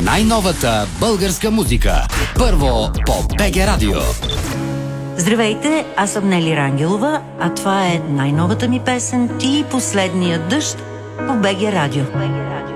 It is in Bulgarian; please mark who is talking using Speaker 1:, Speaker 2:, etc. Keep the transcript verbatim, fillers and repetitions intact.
Speaker 1: най-новата българска музика. Първо по БГ Радио.
Speaker 2: Здравейте, аз съм Нели Рангелова, а това е най-новата ми песен "Ти и последния дъжд" по БГ Радио.